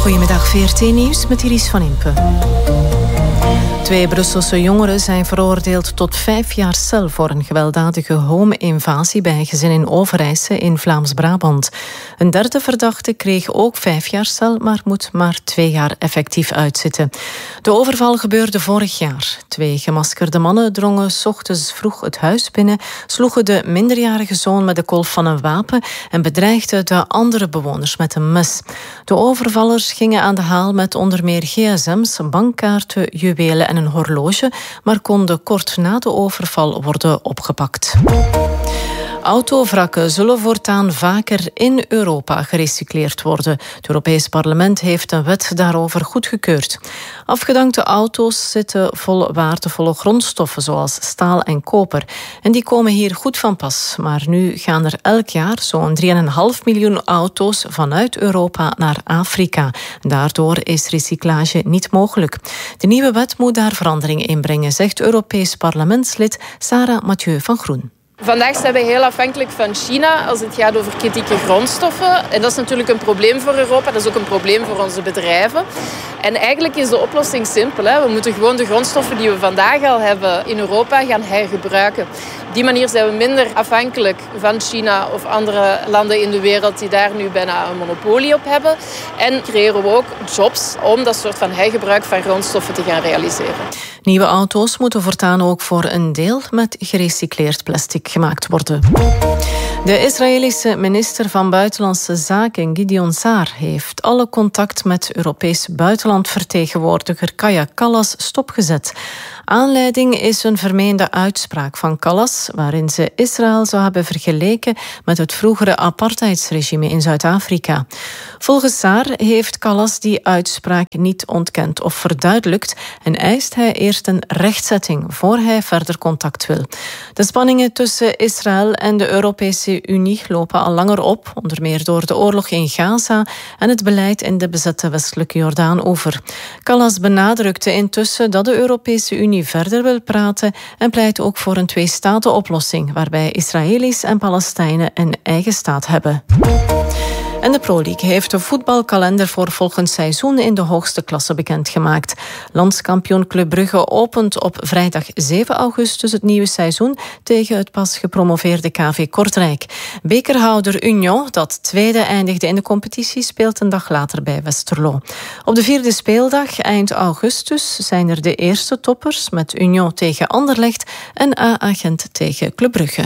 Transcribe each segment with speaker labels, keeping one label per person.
Speaker 1: Goedemiddag, VRT Nieuws met Iris van Impe. 2 Brusselse jongeren zijn veroordeeld tot 5 jaar cel voor een gewelddadige home-invasie bij een gezin in Overijse in Vlaams-Brabant. Een derde verdachte kreeg ook 5 jaar cel, maar moet maar 2 jaar effectief uitzitten. De overval gebeurde vorig jaar. 2 gemaskerde mannen drongen 's ochtends vroeg het huis binnen, sloegen de minderjarige zoon met de kolf van een wapen en bedreigden de andere bewoners met een mes. De overvallers gingen aan de haal met onder meer gsm's, bankkaarten, juwelen en een horloge, maar konden kort na de overval worden opgepakt. Autovrakken zullen voortaan vaker in Europa gerecycleerd worden. Het Europees Parlement heeft een wet daarover goedgekeurd. Afgedankte auto's zitten vol waardevolle grondstoffen zoals staal en koper. En die komen hier goed van pas. Maar nu gaan er elk jaar zo'n 3,5 miljoen auto's vanuit Europa naar Afrika. Daardoor is recyclage niet mogelijk. De nieuwe wet moet daar verandering in brengen, zegt Europees Parlementslid Sarah Mathieu van Groen.
Speaker 2: Vandaag zijn wij heel afhankelijk van China als het gaat over kritieke grondstoffen. En dat is natuurlijk een probleem voor Europa. Dat is ook een probleem voor onze bedrijven. En eigenlijk is de oplossing simpel. We moeten gewoon de grondstoffen die we vandaag al hebben in Europa gaan hergebruiken. Op die manier zijn we minder afhankelijk van China of andere landen in de wereld die daar nu bijna een monopolie op hebben. En creëren we ook jobs om dat soort van hergebruik van grondstoffen te gaan realiseren.
Speaker 1: Nieuwe auto's moeten voortaan ook voor een deel met gerecycleerd plastic gemaakt worden. De Israëlische minister van Buitenlandse Zaken, Gideon Saar, heeft alle contact met Europees buitenlandvertegenwoordiger Kaja Kallas stopgezet. Aanleiding is een vermeende uitspraak van Kallas, waarin ze Israël zou hebben vergeleken met het vroegere apartheidsregime in Zuid-Afrika. Volgens Saar heeft Kallas die uitspraak niet ontkend of verduidelijkt en eist hij eerst een rechtzetting voor hij verder contact wil. De spanningen tussen Israël en de Europese Unie lopen al langer op, onder meer door de oorlog in Gaza en het beleid in de bezette westelijke Jordaanoever. Kallas benadrukte intussen dat de Europese Unie verder wil praten en pleit ook voor een 2-staten-oplossing, waarbij Israëli's en Palestijnen een eigen staat hebben. En de Pro League heeft de voetbalkalender voor volgend seizoen in de hoogste klasse bekendgemaakt. Landskampioen Club Brugge opent op vrijdag 7 augustus het nieuwe seizoen tegen het pas gepromoveerde KV Kortrijk. Bekerhouder Union, dat tweede eindigde in de competitie, speelt een dag later bij Westerlo. Op de 4e speeldag, eind augustus, zijn er de eerste toppers met Union tegen Anderlecht en A-Agent tegen Club Brugge.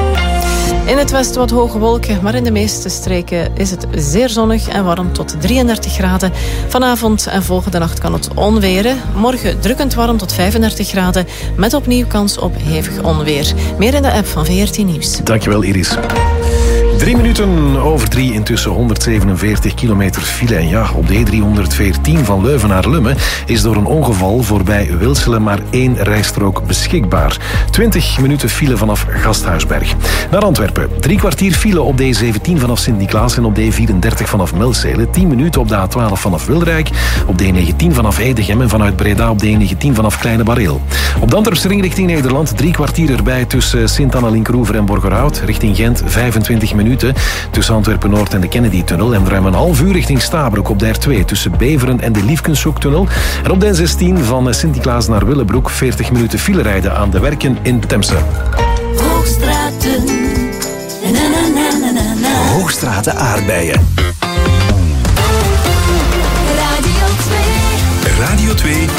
Speaker 1: In het westen wat hoge wolken, maar in de meeste streken is het zeer zonnig en warm tot 33 graden. Vanavond en volgende nacht kan het onweren. Morgen drukkend warm tot 35 graden, met opnieuw kans op hevig onweer. Meer in de app van VRT Nieuws.
Speaker 3: Dankjewel, Iris. 3 minuten over 3, intussen 147 kilometer file. En ja, op de E314 van Leuven naar Lummen is door een ongeval voorbij Wilselen maar 1 rijstrook beschikbaar. 20 minuten file vanaf Gasthuisberg. Naar Antwerpen, 3 kwartier file op de E17 vanaf Sint-Niklaas en op de E34 vanaf Melzele. 10 minuten op de A12 vanaf Wilrijk, op de E19 vanaf Edegem en vanuit Breda op de E19 vanaf Kleine Bareel. Op de Antwerpse ring richting Nederland 3 kwartier erbij tussen Sint-Anna-Linkroever en Borgerhout. Richting Gent 25 minuten tussen Antwerpen-Noord en de Kennedy-tunnel en ruim een half uur richting Stabroek op de R2 tussen Beveren en de Liefkenshoek-tunnel. En op de N16 van Sint-Niklaas naar Willebroek 40 minuten file rijden aan de werken in Temse.
Speaker 4: Hoogstraten.
Speaker 5: Hoogstraten aardbeien.
Speaker 4: Radio 2.
Speaker 5: Radio 2